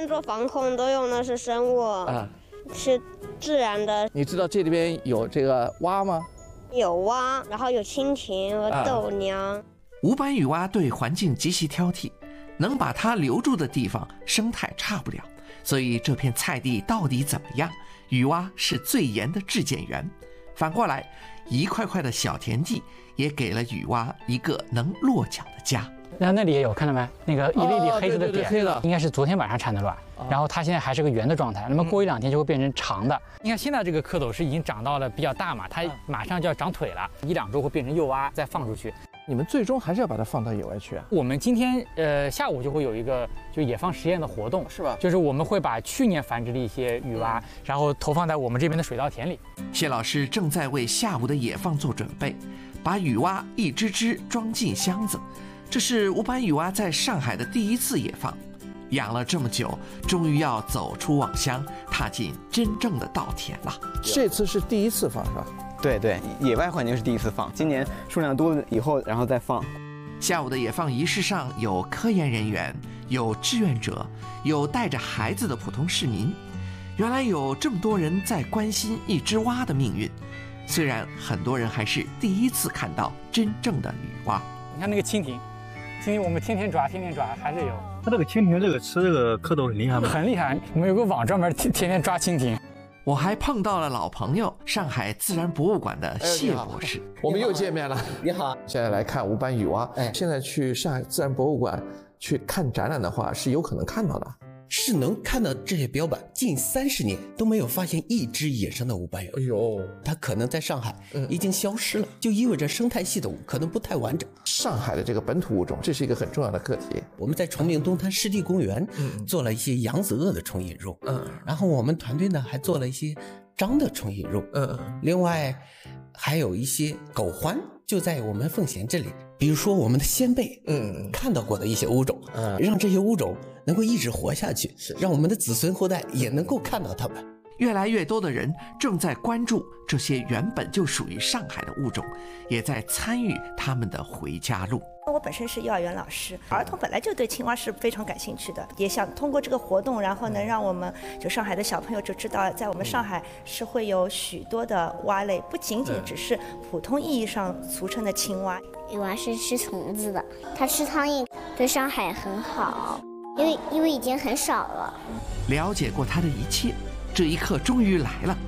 做防空都用的是生物是自然的。 你知道这里边有这个蛙吗？ 有蛙，然后有蜻蜓和豆娘。 无斑雨蛙对环境极其挑剔，能把它留住的地方生态差不了，所以这片菜地到底怎么样，雨蛙是最严的质检员。反过来，一块块的小田地也给了雨蛙一个能落脚的家。 那里也有，看到没？那个一粒粒黑色的点， 黑的应该是昨天晚上产的卵，然后它现在还是个圆的状态，那么过1-2天就会变成长的。你看现在这个蝌蚪是已经长到了比较大嘛，它马上就要长腿了，1-2周会变成幼蛙，再放出去。 你们最终还是要把它放到野外去啊？ 我们今天下午就会有一个就野放实验的活动， 是吧？ 就是我们会把去年繁殖的一些雨蛙，然后投放在我们这边的水稻田里。 谢老师正在为下午的野放做准备，把雨蛙一只只装进箱子。这是无斑雨蛙在上海的第1次野放，养了这么久，终于要走出网箱，踏进真正的稻田了。 这次是第1次放是吧？ 对，野外环境是第1次放，今年数量多了以后，然后再放。 下午的野放仪式上有科研人员，有志愿者，有带着孩子的普通市民。原来有这么多人在关心一只蛙的命运，虽然很多人还是第1次看到真正的雨蛙。 你看那个蜻蜓。蜻蜓我们天天抓，还是有。 它这个蜻蜓吃这个蝌蚪很厉害吗？ 很厉害，我们有个网专门天天抓蜻蜓。 我还碰到了老朋友，上海自然博物馆的谢博士。 我们又见面了。 你好， 现在来看无斑雨蛙。现在去上海自然博物馆去看展览的话，是有可能看到的。 是能看到这些标本，近30年都没有发现一只野生的无斑雨蛙。 哎呦， 它可能在上海已经消失了，就意味着生态系统可能不太完整。 上海的这个本土物种，这是一个很重要的课题。 我们在崇明东滩湿地公园做了一些扬子鳄的重引入，然后我们团队呢还做了一些章的重引入，另外还有一些狗獾就在我们奉贤这里，比如说我们的先辈看到过的一些物种，让这些物种能够一直活下去，让我们的子孙后代也能够看到它们。 越来越多的人正在关注这些原本就属于上海的物种，也在参与他们的回家路。 我本身是幼儿园老师，儿童本来就对青蛙是非常感兴趣的，也想通过这个活动，然后能让我们就上海的小朋友就知道，在我们上海是会有许多的蛙类，不仅仅只是普通意义上俗称的青蛙。 雨蛙是吃虫子的，它吃苍蝇，对上海很好，因为已经很少了。 了解过它的一切，这一刻终于来了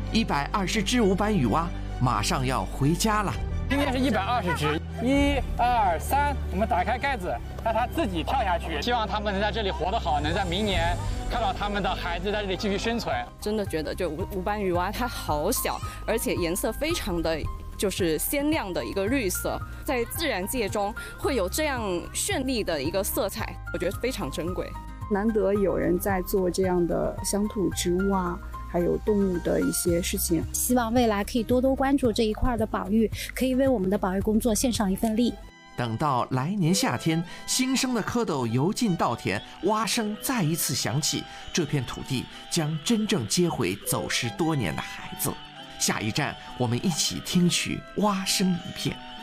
，120只无斑雨蛙马上要回家了。 今天是120只，1、2、3，我们打开盖子，让它自己跳下去。希望它们能在这里活得好，能在明年看到他们的孩子在这里继续生存。 真的觉得就无斑雨蛙它好小，而且颜色非常的就是鲜亮的一个绿色，在自然界中会有这样绚丽的一个色彩，我觉得非常珍贵。 难得有人在做这样的乡土植物啊，还有动物的一些事情， 希望未来可以多多关注这一块的保育，可以为我们的保育工作献上一份力。 等到来年夏天，新生的蝌蚪游进稻田，蛙声再一次响起，这片土地将真正接回走失多年的孩子。下一站，我们一起听取蛙声一片。